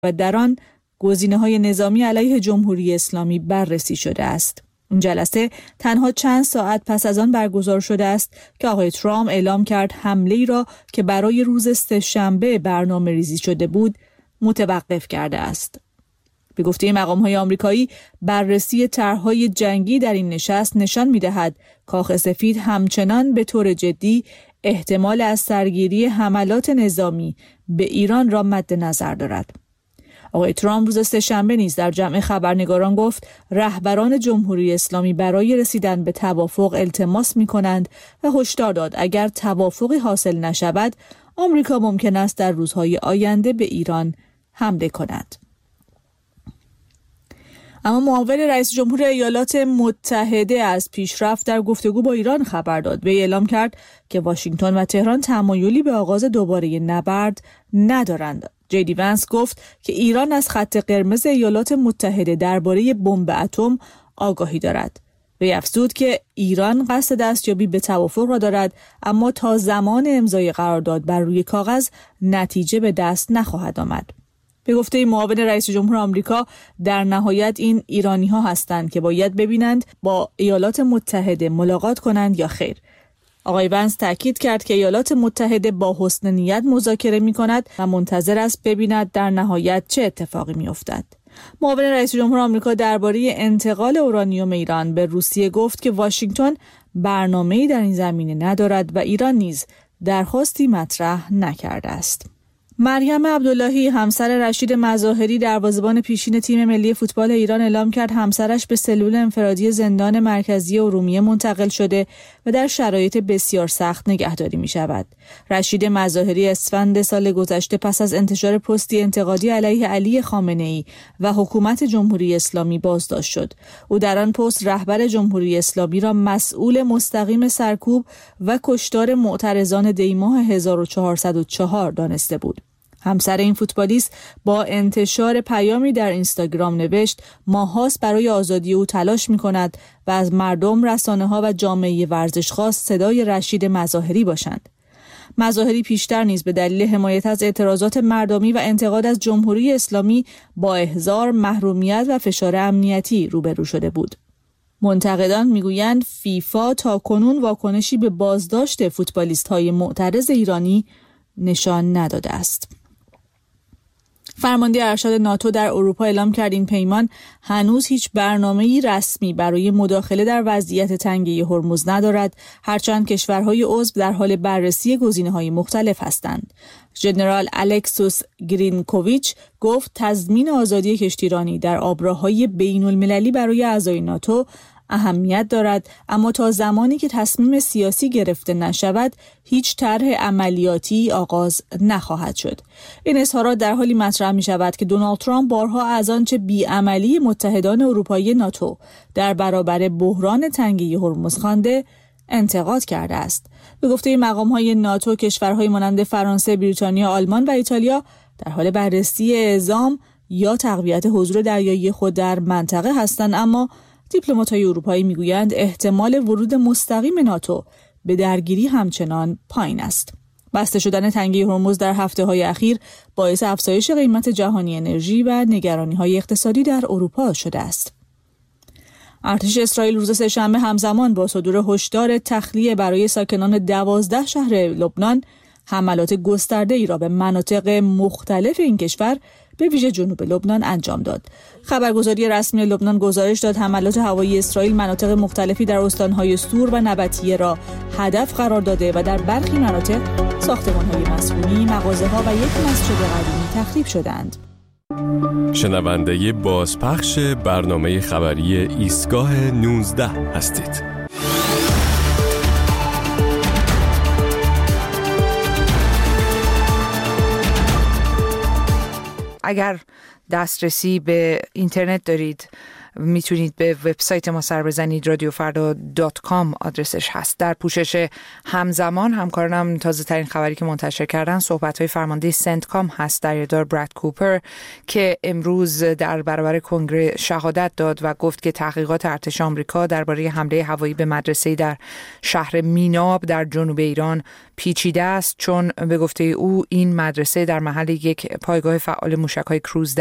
و در آن گزینه‌های نظامی علیه جمهوری اسلامی بررسی شده است. این جلسه تنها چند ساعت پس از آن برگزار شده است که آقای ترامپ اعلام کرد حمله‌ای را که برای روز سه‌شنبه برنامه‌ریزی شده بود متوقف کرده است. به گفته مقام‌های آمریکایی، بررسی طرح‌های جنگی در این نشست نشان می‌دهد کاخ سفید همچنان به طور جدی احتمال از سرگیری حملات نظامی به ایران را مد نظر دارد. آقای ترامپ روز سه‌شنبه نیز در جمع خبرنگاران گفت رهبران جمهوری اسلامی برای رسیدن به توافق التماس می‌کنند و هشدار داد اگر توافقی حاصل نشود، آمریکا ممکن است در روزهای آینده به ایران حمله کند. اما معاون رئیس جمهور ایالات متحده از پیشرفت در گفتگو با ایران خبر داد. وی اعلام کرد که واشنگتن و تهران تمایلی به آغاز دوباره نبرد ندارند. جی دی ونس گفت که ایران از خط قرمز ایالات متحده درباره بمب اتم آگاهی دارد. وی افزود که ایران قصد دستیابی به توافق را دارد، اما تا زمان امضای قرارداد بر روی کاغذ نتیجه به دست نخواهد آمد. به گفته معاون رئیس جمهور آمریکا، در نهایت این ایرانی‌ها هستند که باید ببینند با ایالات متحده ملاقات کنند یا خیر. آقای ونس تاکید کرد که ایالات متحده با حسن نیت مذاکره می‌کند و منتظر است ببیند در نهایت چه اتفاقی می‌افتد. معاون رئیس جمهور آمریکا درباره انتقال اورانیوم ایران به روسیه گفت که واشنگتن برنامه‌ای در این زمینه ندارد و ایران نیز درخواستی مطرح نکرده است. مریم عبداللهی همسر رشید مظاهری دروازه‌بان پیشین تیم ملی فوتبال ایران اعلام کرد همسرش به سلول انفرادی زندان مرکزی ارومیه منتقل شده و در شرایط بسیار سخت نگهداری می‌شود. رشید مظاهری اسفند سال گذشته پس از انتشار پستی انتقادی علیه علی خامنه‌ای و حکومت جمهوری اسلامی بازداشت شد. او در آن پست رهبر جمهوری اسلامی را مسئول مستقیم سرکوب و کشتار معترضان دیماه 1404 دانسته بود. همسر این فوتبالیست با انتشار پیامی در اینستاگرام نوشت ماهاست برای آزادی او تلاش می‌کند و از مردم، رسانه‌ها و جامعه ورزش خواست صدای رشید مظاهری باشند. مظاهری پیشتر نیز به دلیل حمایت از اعتراضات مردمی و انتقاد از جمهوری اسلامی با احضار، محرومیت و فشار امنیتی روبرو شده بود. منتقدان میگویند فیفا تاکنون واکنشی به بازداشت فوتبالیست‌های معترض ایرانی نشان نداده است. فرمانده ارشد ناتو در اروپا اعلام کرد این پیمان هنوز هیچ برنامه‌ای رسمی برای مداخله در وضعیت تنگه هرمز ندارد، هرچند کشورهای عضو در حال بررسی گزینه‌های مختلف هستند. ژنرال الکسوس گرینکوویچ گفت تضمین آزادی کشتیرانی در آبراهای بین‌المللی برای اعضای ناتو اهمیت دارد، اما تا زمانی که تصمیم سیاسی گرفته نشود هیچ طرح عملیاتی آغاز نخواهد شد. این اظهارات در حالی مطرح می شود که دونالد ترامپ بارها از آنچه بیعملی متحدان اروپایی ناتو در برابر بحران تنگه هرمز خوانده انتقاد کرده است. به گفته مقام‌های ناتو، کشورهای مانند فرانسه، بریتانیا، آلمان و ایتالیا در حال بررسی اعزام یا تقویت حضور دریایی خود در منطقه هستند، اما دیپلمات‌های اروپایی میگویند احتمال ورود مستقیم ناتو به درگیری همچنان پایین است. بسته شدن تنگه هرمز در هفته‌های اخیر باعث افزایش قیمت جهانی انرژی و نگرانی‌های اقتصادی در اروپا شده است. ارتش اسرائیل روز سه‌شنبه همزمان با صدور هشدار تخلیه برای ساکنان 12 شهر لبنان حملات گسترده‌ای را به مناطق مختلف این کشور به ویژه جنوب لبنان انجام داد. خبرگزاری رسمی لبنان گزارش داد حملات هوایی اسرائیل مناطق مختلفی در استان‌های سور و نبطیه را هدف قرار داده و در برخی مناطق ساختمان‌های مسکونی، مغازه‌ها و یک مسجد قدیمی تخریب شدند. شنونده بازپخش برنامه خبری ایستگاه 19 هستید. اگر دسترسی به اینترنت دارید میتونید به وبسایت ما سر بزنید. radiofarda.com آدرسش هست. در پوشش همزمان همکارانم تازه ترین خبری که منتشر کردن صحبت‌های فرمانده سنتکام هست، دریادار براد کوپر، که امروز در برابر کنگره شهادت داد و گفت که تحقیقات ارتش آمریکا درباره حمله هوایی به مدرسه‌ای در شهر میناب در جنوب ایران پیچیده است، چون به گفته او این مدرسه در محل یک پایگاه فعال موشک‌های کروز